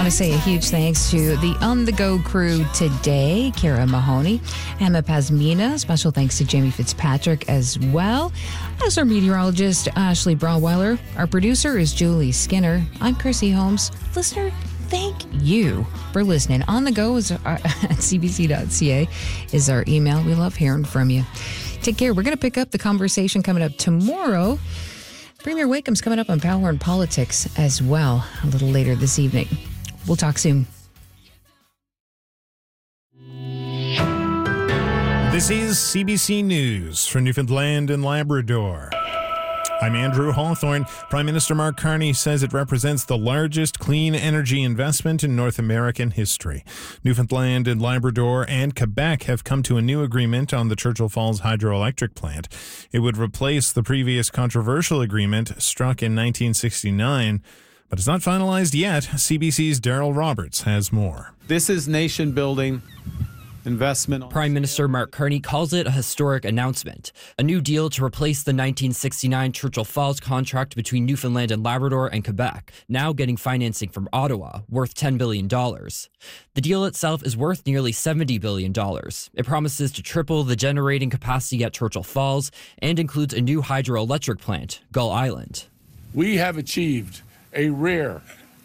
want to say a huge thanks to the On The Go crew today, Kira Mahoney, Emma Pazmina. Special thanks to Jamie Fitzpatrick as well as our meteorologist, Ashley Brawweiler. Our producer is Julie Skinner. I'm Chrissy Holmes. Listener, thank you for listening. On The Go is at cbc.ca is our email. We love hearing from you. Take care. We're going to pick up the conversation coming up tomorrow. Premier Wakeham's coming up on Power and Politics as well a little later this evening. We'll talk soon. This is CBC News for Newfoundland and Labrador. I'm Andrew Hawthorne. Prime Minister Mark Carney says it represents the largest clean energy investment in North American history. Newfoundland and Labrador and Quebec have come to a new agreement on the Churchill Falls hydroelectric plant. It would replace the previous controversial agreement struck in 1969, but it's not finalized yet. CBC's Daryl Roberts has more. This is nation-building investment. Prime Minister Mark Carney calls it a historic announcement, a new deal to replace the 1969 Churchill Falls contract between Newfoundland and Labrador and Quebec, now getting financing from Ottawa, worth $10 billion. The deal itself is worth nearly $70 billion. It promises to triple the generating capacity at Churchill Falls and includes a new hydroelectric plant, Gull Island. We have achieved a rare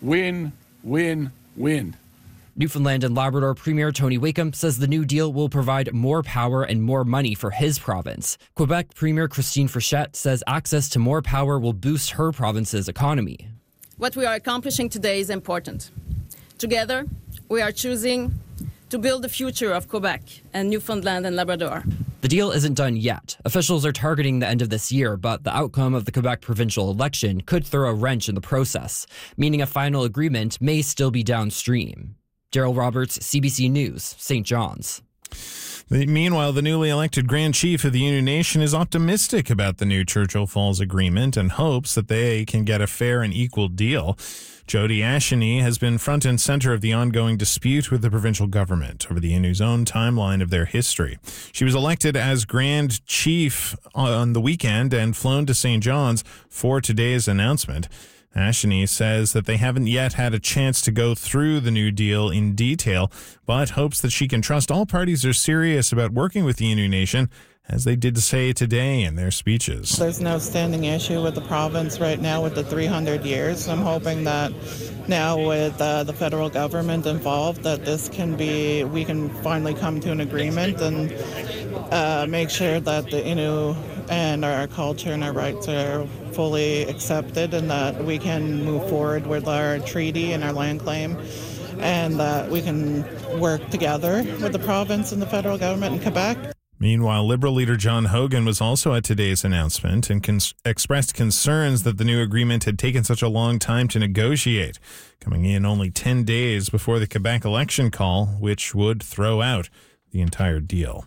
win-win-win. Newfoundland and Labrador Premier Tony Wakeham says the new deal will provide more power and more money for his province. Quebec Premier Christine Frechette says access to more power will boost her province's economy. What we are accomplishing today is important. Together, we are choosing to build the future of Quebec and Newfoundland and Labrador. The deal isn't done yet. Officials are targeting the end of this year, but the outcome of the Quebec provincial election could throw a wrench in the process, meaning a final agreement may still be downstream. Daryl Roberts, CBC News, St. John's. Meanwhile, the newly elected Grand Chief of the Innu Nation is optimistic about the new Churchill Falls agreement and hopes that they can get a fair and equal deal. Jody Asheny has been front and center of the ongoing dispute with the provincial government over the Innu's own timeline of their history. She was elected as Grand Chief on the weekend and flown to St. John's for today's announcement. Asheny says that they haven't yet had a chance to go through the new deal in detail, but hopes that she can trust all parties are serious about working with the Innu Nation, as they did say today in their speeches. There's no standing issue with the province right now with the 300 years. I'm hoping that now with the federal government involved, that we can finally come to an agreement and make sure that the Innu and our culture and our rights are fully accepted, and that we can move forward with our treaty and our land claim, and that we can work together with the province and the federal government in Quebec. Meanwhile, Liberal leader John Hogan was also at today's announcement and expressed concerns that the new agreement had taken such a long time to negotiate, coming in only 10 days before the Quebec election call, which would throw out the entire deal.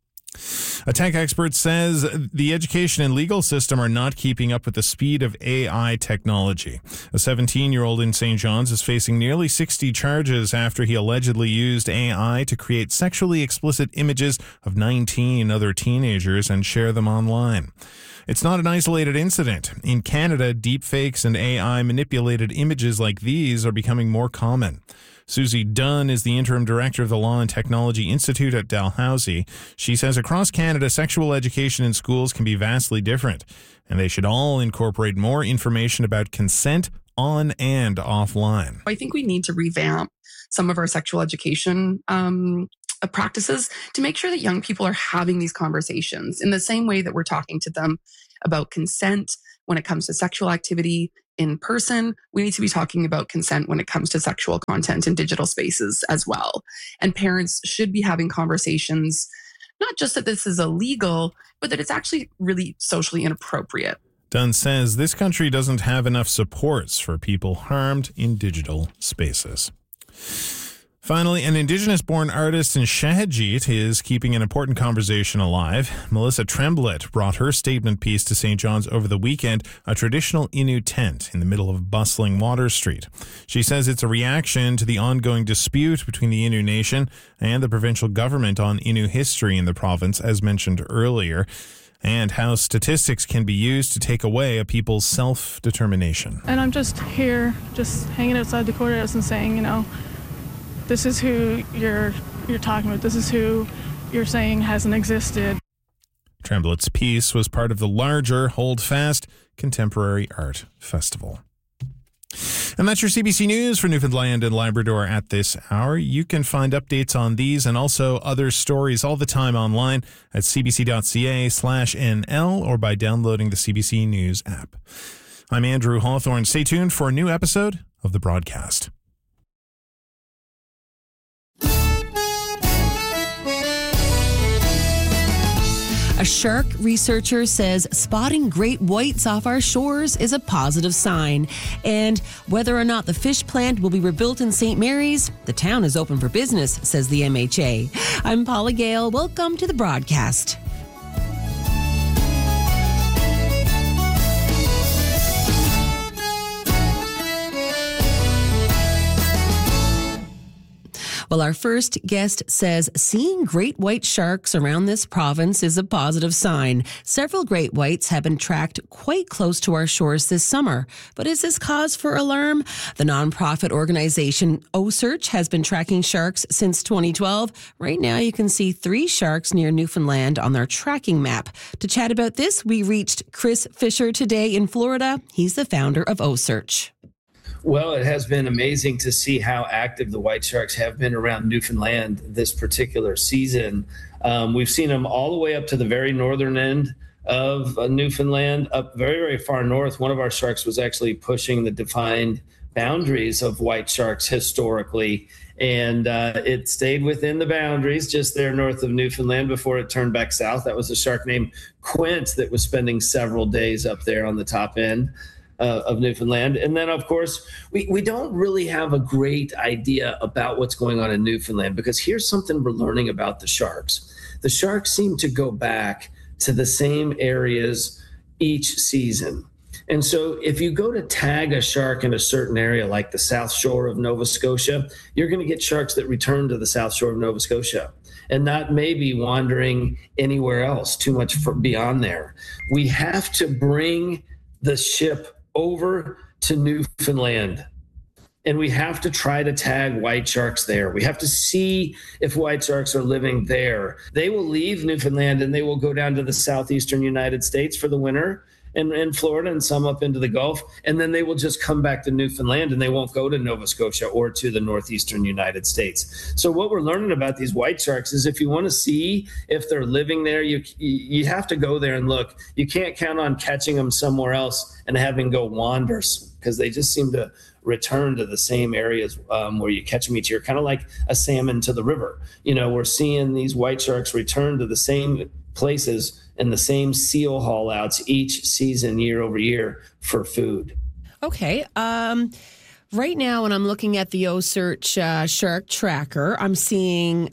A tech expert says the education and legal system are not keeping up with the speed of AI technology. A 17-year-old in St. John's is facing nearly 60 charges after he allegedly used AI to create sexually explicit images of 19 other teenagers and share them online. It's not an isolated incident. In Canada, deepfakes and AI manipulated images like these are becoming more common. Susie Dunn is the interim director of the Law and Technology Institute at Dalhousie. She says across Canada, sexual education in schools can be vastly different, and they should all incorporate more information about consent on and offline. I think we need to revamp some of our sexual education practices to make sure that young people are having these conversations in the same way that we're talking to them about consent when it comes to sexual activity in person. We need to be talking about consent when it comes to sexual content in digital spaces as well. And parents should be having conversations, not just that this is illegal, but that it's actually really socially inappropriate. Dunn says this country doesn't have enough supports for people harmed in digital spaces. Finally, an Indigenous-born artist in Shahajit is keeping an important conversation alive. Melissa Tremblett brought her statement piece to St. John's over the weekend, a traditional Innu tent in the middle of bustling Water Street. She says it's a reaction to the ongoing dispute between the Innu Nation and the provincial government on Innu history in the province, as mentioned earlier. and how statistics can be used to take away a people's self-determination. And I'm just here, just hanging outside the courthouse and saying, you know, this is who you're talking about. This is who you're saying hasn't existed. Tremblett's piece was part of the larger Hold Fast Contemporary Art Festival. And that's your CBC News for Newfoundland and Labrador at this hour. You can find updates on these and also other stories all the time online at cbc.ca/NL or by downloading the CBC News app. I'm Andrew Hawthorne. Stay tuned for a new episode of The Broadcast. A shark researcher says spotting great whites off our shores is a positive sign. And whether or not the fish plant will be rebuilt in St. Mary's, the town is open for business, says the MHA. I'm Paula Gale. Welcome to The Broadcast. Well, our first guest says seeing great white sharks around this province is a positive sign. Several great whites have been tracked quite close to our shores this summer. But is this cause for alarm? The nonprofit organization OSearch has been tracking sharks since 2012. Right now, you can see 3 sharks near Newfoundland on their tracking map. To chat about this, we reached Chris Fisher today in Florida. He's the founder of OSearch. Well, it has been amazing to see how active the white sharks have been around Newfoundland this particular season. We've seen them all the way up to the very northern end of Newfoundland, up very, very far north. One of our sharks was actually pushing the defined boundaries of white sharks historically, and it stayed within the boundaries just there north of Newfoundland before it turned back south. That was a shark named Quint that was spending several days up there on the top end of Newfoundland. And then, of course, we don't really have a great idea about what's going on in Newfoundland, because here's something we're learning about the sharks. The sharks seem to go back to the same areas each season. And so if you go to tag a shark in a certain area, like the South Shore of Nova Scotia, you're going to get sharks that return to the South Shore of Nova Scotia and not maybe wandering anywhere else too much beyond there. We have to bring the ship over to Newfoundland, and we have to try to tag white sharks there. We have to see if white sharks are living there. They will leave Newfoundland and they will go down to the southeastern United States for the winter, and in Florida and some up into the Gulf, and then they will just come back to Newfoundland and they won't go to Nova Scotia or to the northeastern United States. So what we're learning about these white sharks is if you want to see if they're living there, you have to go there and look. You can't count on catching them somewhere else and having go wander, because they just seem to return to the same areas where you catch them each year, kind of like a salmon to the river. You know, we're seeing these white sharks return to the same places and the same seal haul outs each season, year over year, for food. Okay. Right now, when I'm looking at the OSearch shark tracker, I'm seeing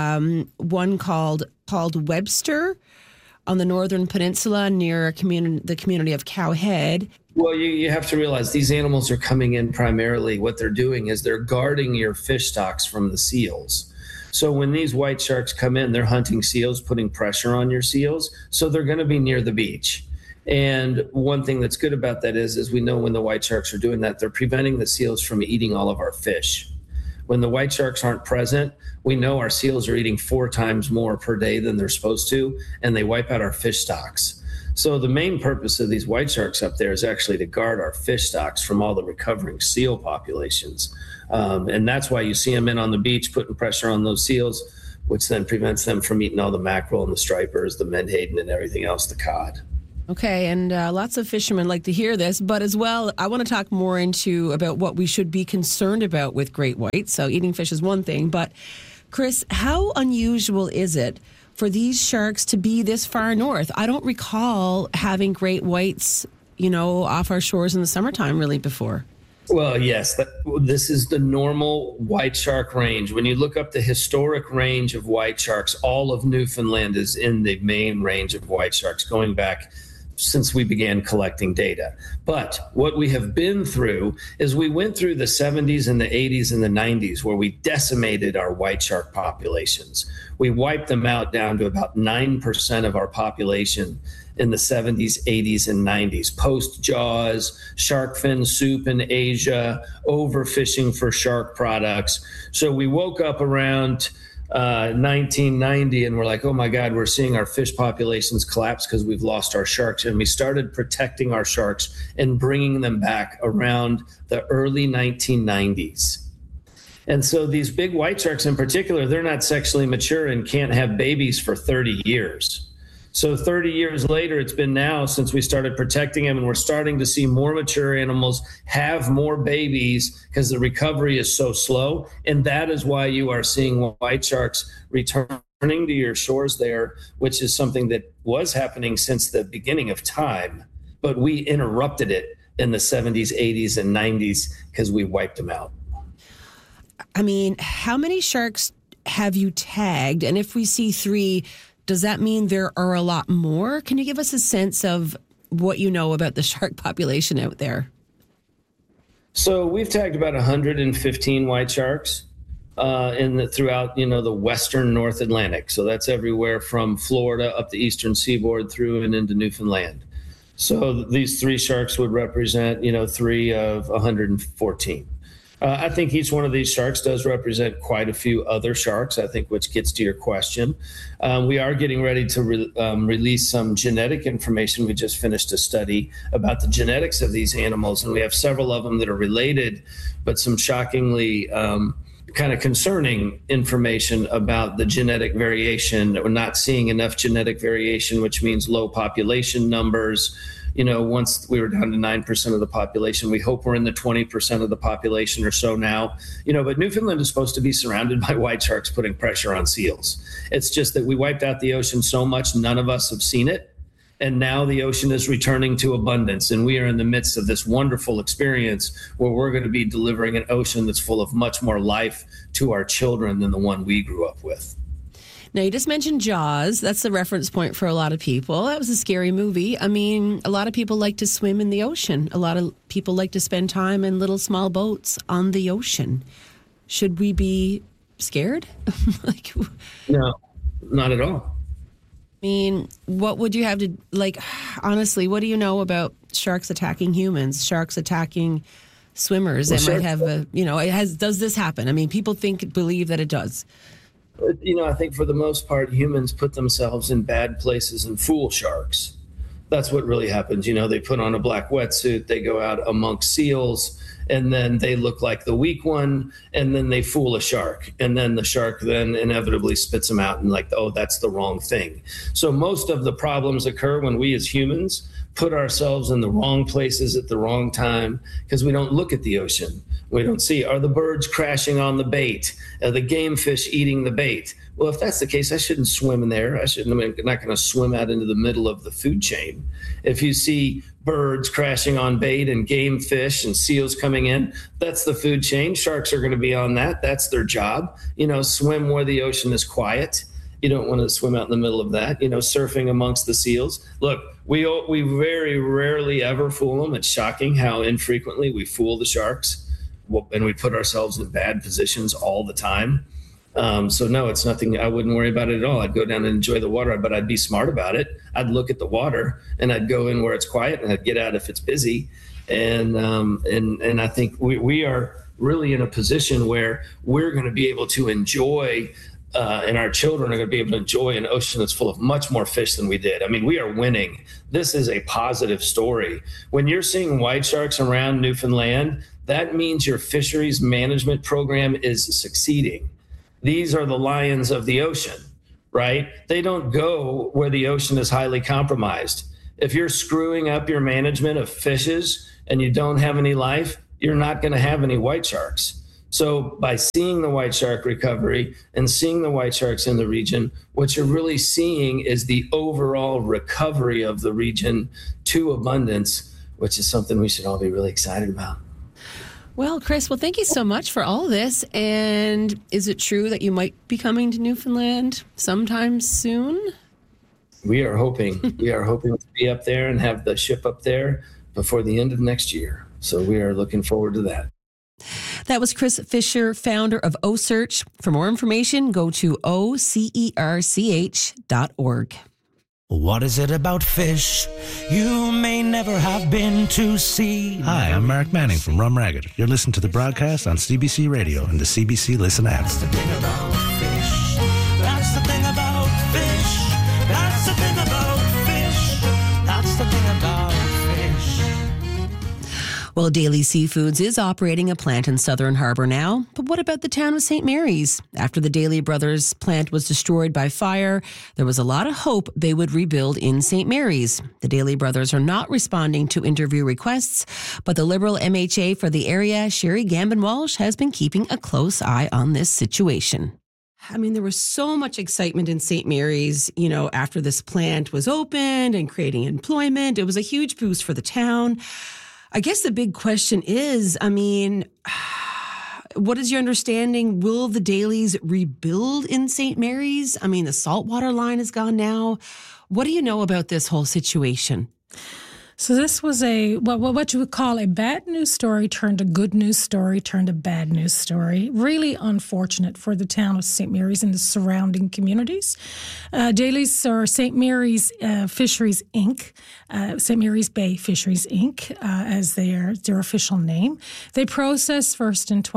one called Webster on the Northern Peninsula near the community of Cowhead. Well, you have to realize these animals are coming in primarily. What they're doing is they're guarding your fish stocks from the seals. So when these white sharks come in, they're hunting seals, putting pressure on your seals. So they're going to be near the beach. And one thing that's good about that is we know when the white sharks are doing that, they're preventing the seals from eating all of our fish. When the white sharks aren't present, we know our seals are eating 4 times more per day than they're supposed to, and they wipe out our fish stocks. So the main purpose of these white sharks up there is actually to guard our fish stocks from all the recovering seal populations. And that's why you see them in on the beach putting pressure on those seals, which then prevents them from eating all the mackerel and the stripers, the menhaden and everything else, the cod. Okay, and lots of fishermen like to hear this, but as well, I want to talk more about what we should be concerned about with great whites. So eating fish is one thing, but Chris, how unusual is it for these sharks to be this far north? I don't recall having great whites, off our shores in the summertime really before. Well, yes, this is the normal white shark range. When you look up the historic range of white sharks, all of Newfoundland is in the main range of white sharks going back since we began collecting data. But what we have been through is we went through the 70s and the 80s and the 90s where we decimated our white shark populations. We wiped them out down to about 9% of our population in the 70s, 80s, and 90s. Post-Jaws, shark fin soup in Asia, overfishing for shark products. So we woke up around 1990 and we're like, oh my God, we're seeing our fish populations collapse because we've lost our sharks. And we started protecting our sharks and bringing them back around the early 1990s. And so these big white sharks in particular, they're not sexually mature and can't have babies for 30 years. So 30 years later, it's been now since we started protecting them, and we're starting to see more mature animals have more babies because the recovery is so slow. And that is why you are seeing white sharks returning to your shores there, which is something that was happening since the beginning of time. But we interrupted it in the 70s, 80s, and 90s because we wiped them out. I mean, how many sharks have you tagged? And if we see 3, does that mean there are a lot more? Can you give us a sense of what you know about the shark population out there? So we've tagged about 115 white sharks throughout, the western North Atlantic. So that's everywhere from Florida up the eastern seaboard through and into Newfoundland. So these 3 sharks would represent, 3 of 114. I think each one of these sharks does represent quite a few other sharks, I think, which gets to your question. We are getting ready to release some genetic information. We just finished a study about the genetics of these animals, and we have several of them that are related, but some shockingly kind of concerning information about the genetic variation. That we're not seeing enough genetic variation, which means low population numbers. Once we were down to 9% of the population, we hope we're in the 20% of the population or so now. But Newfoundland is supposed to be surrounded by white sharks putting pressure on seals. It's just that we wiped out the ocean so much, none of us have seen it. And now the ocean is returning to abundance. And we are in the midst of this wonderful experience where we're going to be delivering an ocean that's full of much more life to our children than the one we grew up with. Now, you just mentioned Jaws. That's the reference point for a lot of people. That was a scary movie. I mean, a lot of people like to swim in the ocean. A lot of people like to spend time in little small boats on the ocean. Should we be scared? No, not at all. I mean, what would you have to, honestly, what do you know about sharks attacking humans, sharks attacking swimmers that might have does this happen? I mean, people believe that it does. I think for the most part, humans put themselves in bad places and fool sharks. That's what really happens. They put on a black wetsuit, they go out amongst seals, and then they look like the weak one, and then they fool a shark. And then the shark then inevitably spits them out and that's the wrong thing. So most of the problems occur when we as humans put ourselves in the wrong places at the wrong time because we don't look at the ocean. We don't see, are the birds crashing on the bait? Are the game fish eating the bait? Well, if that's the case, I shouldn't swim in there. I'm not going to swim out into the middle of the food chain. If you see birds crashing on bait and game fish and seals coming in, that's the food chain. Sharks are going to be on that. That's their job. Swim where the ocean is quiet. You don't want to swim out in the middle of that, surfing amongst the seals. Look, we very rarely ever fool them. It's shocking how infrequently we fool the sharks. And we put ourselves in bad positions all the time. So no, it's nothing. I wouldn't worry about it at all. I'd go down and enjoy the water, but I'd be smart about it. I'd look at the water and I'd go in where it's quiet and I'd get out if it's busy. And I think we are really in a position where we're going to be able to enjoy and our children are going to be able to enjoy an ocean that's full of much more fish than we did. I mean, we are winning. This is a positive story. When you're seeing white sharks around Newfoundland, that means your fisheries management program is succeeding. These are the lions of the ocean, right? They don't go where the ocean is highly compromised. If you're screwing up your management of fishes and you don't have any life, you're not going to have any white sharks. So by seeing the white shark recovery and seeing the white sharks in the region, what you're really seeing is the overall recovery of the region to abundance, which is something we should all be really excited about. Well, Chris, thank you so much for all this. And is it true that you might be coming to Newfoundland sometime soon? we are hoping to be up there and have the ship up there before the end of next year. So we are looking forward to that. That was Chris Fisher, founder of OCEARCH. For more information, go to ocerch.org. What is it about fish you may never have been to see? Hi, I'm Mark Manning from Rum Ragged. You're listening to the broadcast on CBC Radio and the CBC Listen app. That's the thing about fish. That's the thing about fish. That's the thing about fish. That's the thing about fish. Well, Daily Seafoods is operating a plant in Southern Harbour now, but what about the town of St. Mary's? After the Daly Brothers plant was destroyed by fire, there was a lot of hope they would rebuild in St. Mary's. The Daly Brothers are not responding to interview requests, but the Liberal MHA for the area, Sherry Gambin-Walsh, has been keeping a close eye on this situation. I mean, there was so much excitement in St. Mary's, after this plant was opened and creating employment. It was a huge boost for the town. I guess the big question is, what is your understanding? Will the Dalys rebuild in St. Mary's? The saltwater line is gone now. What do you know about this whole situation? So this was what you would call a bad news story turned a good news story turned a bad news story. Really unfortunate for the town of St. Mary's and the surrounding communities. Daly's or St. Mary's Fisheries Inc., St. Mary's Bay Fisheries Inc., as their official name. They processed first in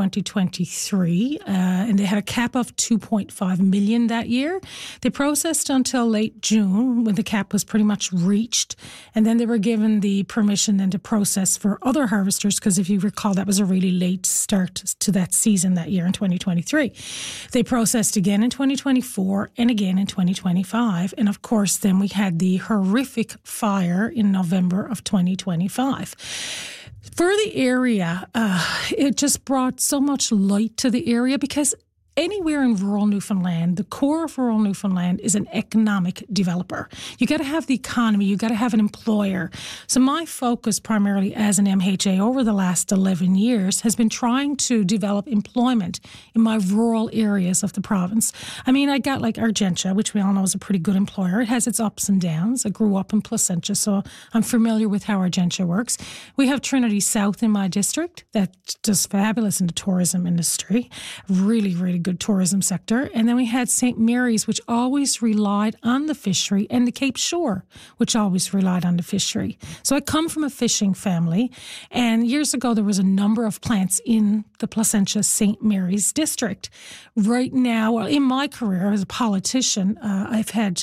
2023, and they had a cap of $2.5 million that year. They processed until late June when the cap was pretty much reached, and then they were given the permission then to process for other harvesters, because if you recall, that was a really late start to that season that year in 2023. They processed again in 2024 and again in 2025. And of course, then we had the horrific fire in November of 2025. For the area, it just brought so much light to the area, because anywhere in rural Newfoundland, the core of rural Newfoundland is an economic developer. You got to have the economy. You got to have an employer. So my focus primarily as an MHA over the last 11 years has been trying to develop employment in my rural areas of the province. I got like Argentia, which we all know is a pretty good employer. It has its ups and downs. I grew up in Placentia, so I'm familiar with how Argentia works. We have Trinity South in my district that does fabulous in the tourism industry. Really, really good tourism sector. And then we had St. Mary's, which always relied on the fishery, and the Cape Shore, which always relied on the fishery. So I come from a fishing family, and years ago there was a number of plants in the Placentia St. Mary's district. Right now, in my career as a politician, I've had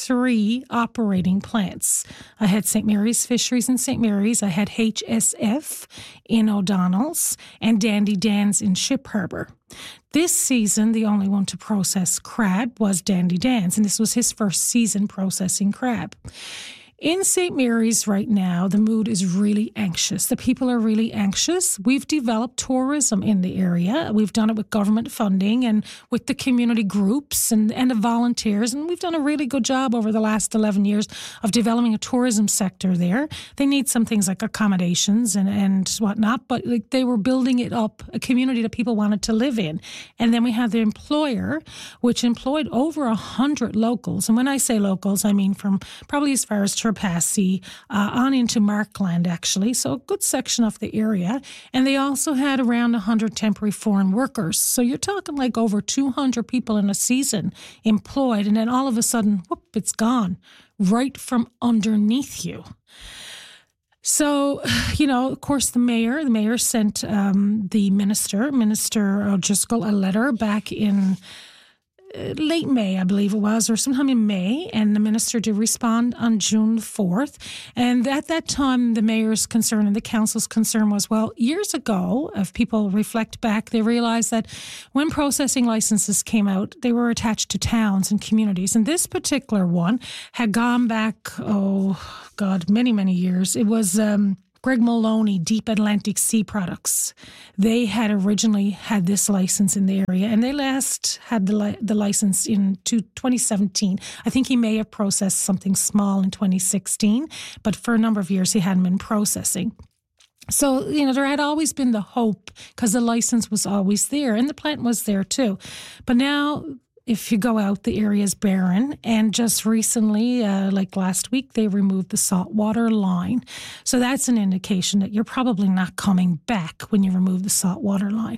3 operating plants. I had St. Mary's Fisheries in St. Mary's, I had HSF in O'Donnell's, and Dandy Dan's in Ship Harbour. This season, the only one to process crab was Dandy Dan's, and this was his first season processing crab. In St. Mary's right now, the mood is really anxious. The people are really anxious. We've developed tourism in the area. We've done it with government funding and with the community groups and the volunteers. And we've done a really good job over the last 11 years of developing a tourism sector there. They need some things like accommodations and whatnot, but they were building it up, a community that people wanted to live in. And then we have the employer, which employed over 100 locals. And when I say locals, I mean from probably as far as Trapassi on into Markland, actually. So a good section of the area. And they also had around 100 temporary foreign workers. So you're talking like over 200 people in a season employed. And then all of a sudden, whoop, it's gone right from underneath you. So, of course, the mayor sent the Minister O'Driscoll, a letter back in late May, I believe it was, or sometime in May, and the minister did respond on June 4th. And at that time, the mayor's concern and the council's concern was, well, years ago, if people reflect back, they realized that when processing licenses came out, they were attached to towns and communities. And this particular one had gone back, many, many years. It was Greg Maloney, Deep Atlantic Sea Products. They had originally had this license in the area, and they last had the license in 2017. I think he may have processed something small in 2016, but for a number of years he hadn't been processing. So, there had always been the hope because the license was always there and the plant was there too. But now if you go out, the area is barren. And just recently, like last week, they removed the saltwater line. So that's an indication that you're probably not coming back when you remove the saltwater line.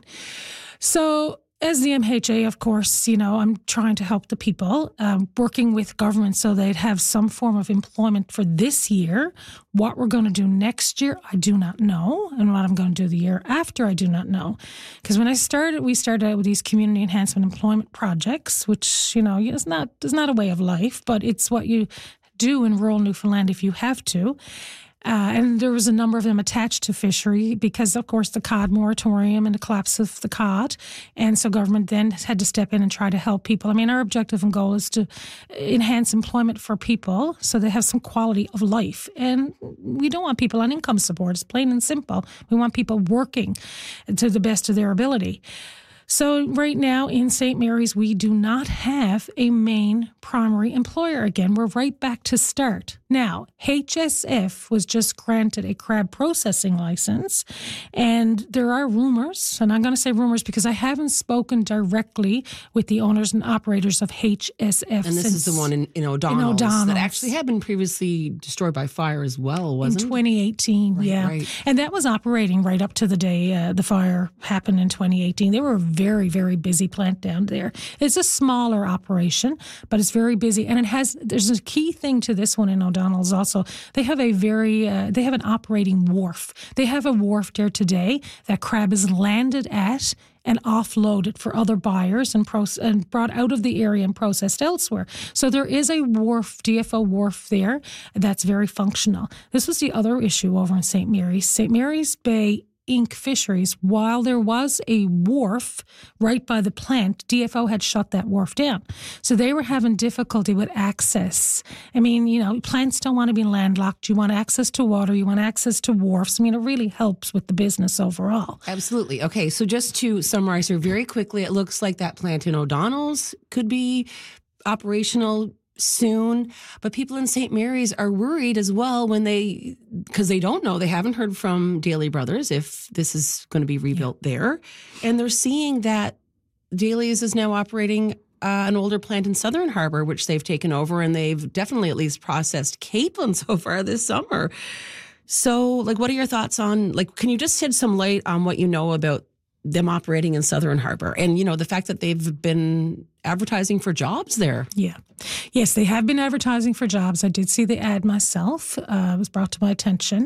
So as the MHA, of course, I'm trying to help the people, working with government so they'd have some form of employment for this year. What we're going to do next year, I do not know. And what I'm going to do the year after, I do not know. Because when we started out with these community enhancement employment projects, which, is not a way of life, but it's what you do in rural Newfoundland if you have to. And there was a number of them attached to fishery because, of course, the cod moratorium and the collapse of the cod. And so government then had to step in and try to help people. I mean, our objective and goal is to enhance employment for people so they have some quality of life. And we don't want people on income support. It's plain and simple. We want people working to the best of their ability. So right now in St. Mary's, we do not have a main primary employer again. We're right back to start. Now, HSF was just granted a crab processing license, and there are rumors, and I'm going to say rumors because I haven't spoken directly with the owners and operators of HSF. And this is the one in O'Donnell's that actually had been previously destroyed by fire as well, wasn't it? In 2018, yeah. Right. And that was operating right up to the day the fire happened in 2018. They were a very, very busy plant down there. It's a smaller operation, but it's very busy. And there's a key thing to this one in O'Donnell's also. They have they have an operating wharf. They have a wharf there today that crab is landed at and offloaded for other buyers and brought out of the area and processed elsewhere. So there is a wharf, DFO wharf there, that's very functional. This was the other issue over in St. Mary's. St. Mary's Bay Inc. Fisheries, while there was a wharf right by the plant, DFO had shut that wharf down. So they were having difficulty with access. I mean, plants don't want to be landlocked. You want access to water. You want access to wharfs. I mean, it really helps with the business overall. Absolutely. Okay, so just to summarize here very quickly, it looks like that plant in O'Donnell's could be operational soon, but people in St. Mary's are worried as well because they don't know, they haven't heard from Daly Brothers if this is going to be rebuilt there, and they're seeing that Daly's is now operating an older plant in Southern Harbor, which they've taken over, and they've definitely at least processed capelin so far this summer. So, what are your thoughts on, can you just shed some light on what you know about them operating in Southern Harbor and, the fact that they've been advertising for jobs there? Yeah. Yes, they have been advertising for jobs. I did see the ad myself. It was brought to my attention.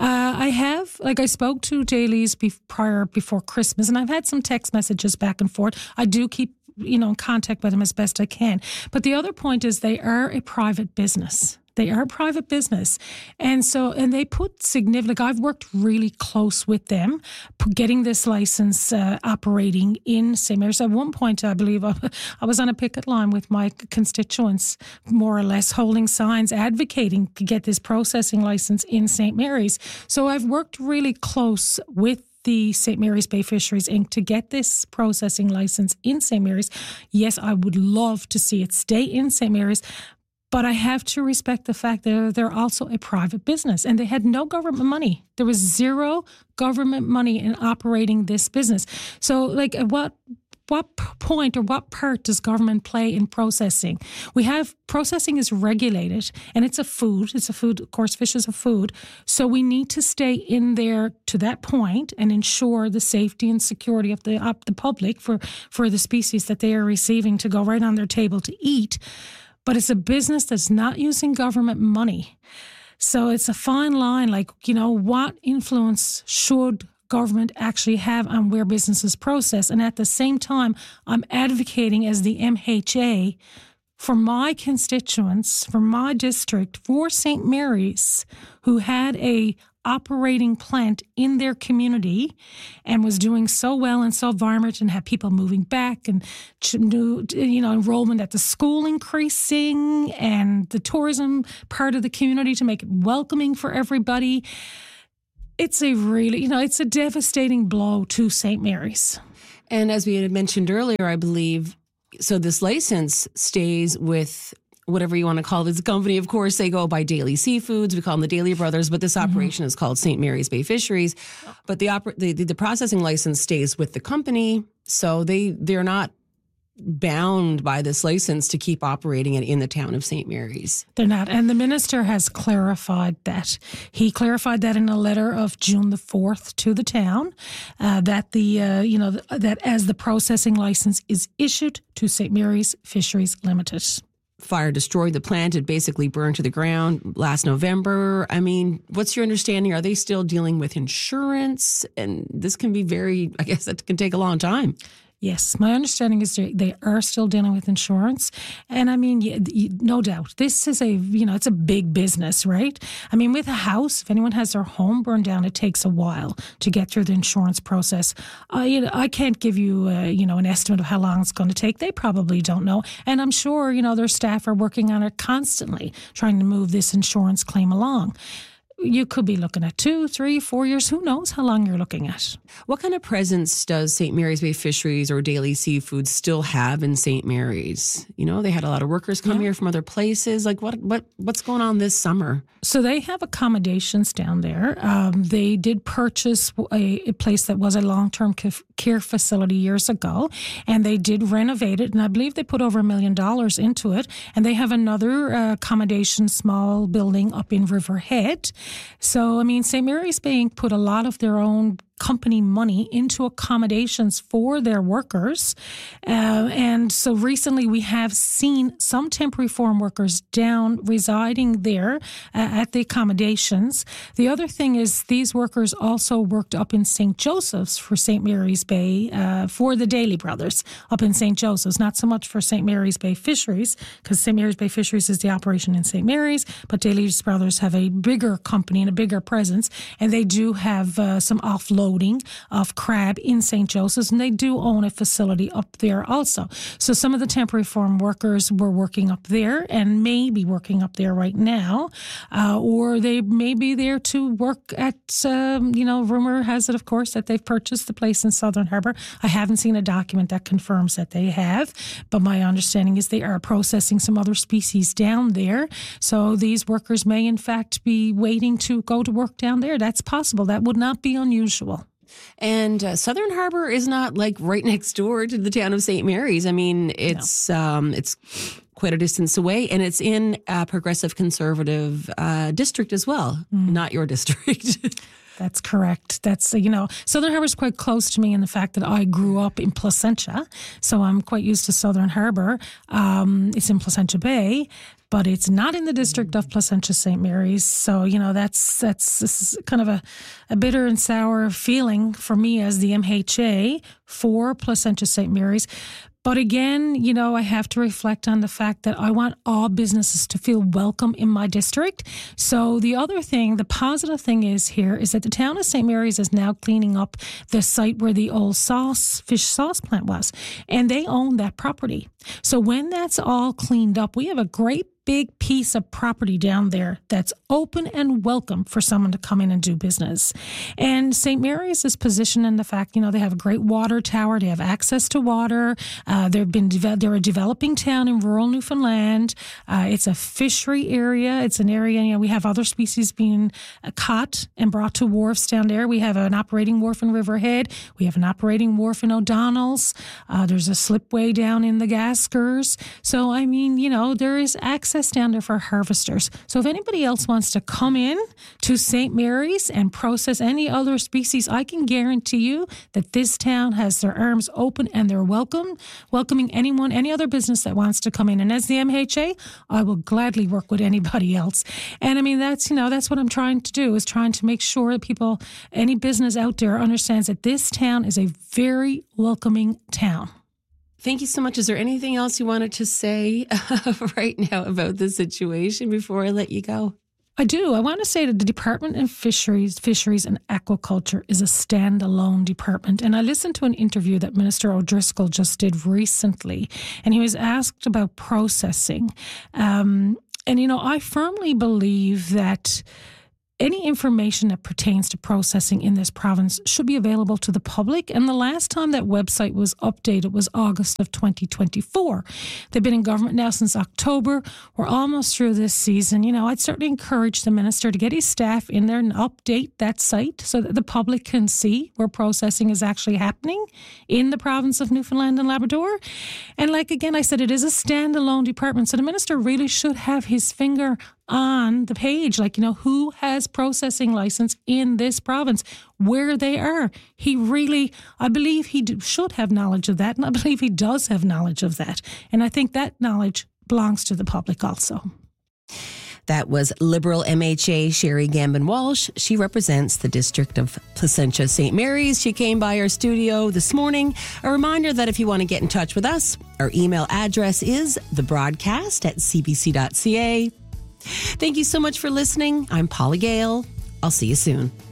I spoke to Daly's before Christmas, and I've had some text messages back and forth. I do keep, in contact with them as best I can. But the other point is they are a private business. They are a private business. And they put significant, I've worked really close with them, getting this license operating in St. Mary's. At one point, I believe I was on a picket line with my constituents, more or less holding signs, advocating to get this processing license in St. Mary's. So I've worked really close with the St. Mary's Bay Fisheries Inc. to get this processing license in St. Mary's. Yes, I would love to see it stay in St. Mary's, but I have to respect the fact that they're also a private business and they had no government money. There was zero government money in operating this business. So, at what point or what part does government play in processing? Processing is regulated, and it's a food. It's a food, of course, fish is a food. So we need to stay in there to that point and ensure the safety and security of the public for the species that they are receiving to go right on their table to eat. But it's a business that's not using government money. So it's a fine line, what influence should government actually have on where businesses process? And at the same time, I'm advocating as the MHA for my constituents, for my district, for St. Mary's, who had a operating plant in their community and was doing so well and so vibrant and had people moving back and enrollment at the school increasing and the tourism part of the community to make it welcoming for everybody. It's it's a devastating blow to St. Mary's. And as we had mentioned earlier, I believe, so this license stays with whatever you want to call this company. Of course, they go by Daly Seafoods. We call them the Daly Brothers, but this operation is called St. Mary's Bay Fisheries. But the processing license stays with the company, so they're not bound by this license to keep operating it in the town of St. Mary's. They're not. And the minister has clarified that. He clarified that in a letter of June the 4th to the town, that that as the processing license is issued to St. Mary's Fisheries Limited. Fire destroyed the plant. It basically burned to the ground last November. I mean, what's your understanding? Are they still dealing with insurance? And this can be I guess that can take a long time. Yes, my understanding is they are still dealing with insurance. And I mean, no doubt, this is it's a big business, right? I mean, with a house, if anyone has their home burned down, it takes a while to get through the insurance process. I can't give you, an estimate of how long it's going to take. They probably don't know. And I'm sure, their staff are working on it constantly, trying to move this insurance claim along. You could be looking at 2, 3, 4 years. Who knows how long you're looking at? What kind of presence does St. Mary's Bay Fisheries or Daily Seafood still have in St. Mary's? They had a lot of workers come here from other places. Like what's going on this summer? So they have accommodations down there. They did purchase a place that was a long-term care facility years ago, and they did renovate it. And I believe they put over $1 million into it. And they have another accommodation, small building up in Riverhead. So, I mean, St. Mary's Bay put a lot of their own company money into accommodations for their workers. And so recently we have seen some temporary foreign workers down residing there at the accommodations. The other thing is these workers also worked up in St. Joseph's for St. Mary's Bay, for the Daly brothers up in St. Joseph's, not so much for St. Mary's Bay Fisheries, because St. Mary's Bay Fisheries is the operation in St. Mary's, but Daly's brothers have a bigger company and a bigger presence, and they do have some offloading of crab in St. Joseph's, and they do own a facility up there also. So some of the temporary farm workers were working up there and may be working up there right now, or they may be there to work at, rumor has it, of course, that they've purchased the place in Southern Harbour. I haven't seen a document that confirms that they have, but my understanding is they are processing some other species down there. So these workers may, in fact, be waiting to go to work down there. That's possible. That would not be unusual. And Southern Harbour is not like right next door to the town of St. Mary's. I mean, it's quite a distance away, and it's in a progressive conservative district as well, not your district. That's correct. That's, Southern Harbour is quite close to me in the fact that I grew up in Placentia, so I'm quite used to Southern Harbour. It's in Placentia Bay, but it's not in the district of Placentia St. Mary's. So, that's kind of a bitter and sour feeling for me as the MHA for Placentia St. Mary's. But again, I have to reflect on the fact that I want all businesses to feel welcome in my district. So the other thing, the positive thing is that the town of St. Mary's is now cleaning up the site where the old fish sauce plant was, and they own that property. So when that's all cleaned up, we have a great big piece of property down there that's open and welcome for someone to come in and do business. And St. Mary's is positioned in the fact, they have a great water tower. They have access to water. They're a developing town in rural Newfoundland. It's a fishery area. It's an area, we have other species being caught and brought to wharfs down there. We have an operating wharf in Riverhead. We have an operating wharf in O'Donnell's. There's a slipway down in the Gaskers. So, I mean, there is access down there for harvesters. So if anybody else wants to come in to St. Mary's and process any other species, I can guarantee you that this town has their arms open and they're welcoming any other business that wants to come in. And as the MHA, I will gladly work with anybody else. And I mean, that's what I'm trying to do, is trying to make sure that any business out there understands that this town is a very welcoming town. Thank you so much. Is there anything else you wanted to say right now about the situation before I let you go? I do. I want to say that the Department of Fisheries and Aquaculture is a standalone department. And I listened to an interview that Minister O'Driscoll just did recently, and he was asked about processing. I firmly believe that any information that pertains to processing in this province should be available to the public. And the last time that website was updated was August of 2024. They've been in government now since October. We're almost through this season. You know, I'd certainly encourage the minister to get his staff in there and update that site so that the public can see where processing is actually happening in the province of Newfoundland and Labrador. And like again, I said, it is a standalone department. So the minister really should have his finger on the page, like, you know, who has processing license in this province, where they are. He really, I believe he should have knowledge of that, and I believe he does have knowledge of that. And I think that knowledge belongs to the public also. That was Liberal MHA Sherry Gambin-Walsh. She represents the district of Placentia St. Mary's. She came by our studio this morning. A reminder that if you want to get in touch with us, our email address is thebroadcast@cbc.ca. Thank you so much for listening. I'm Paula Gale. I'll see you soon.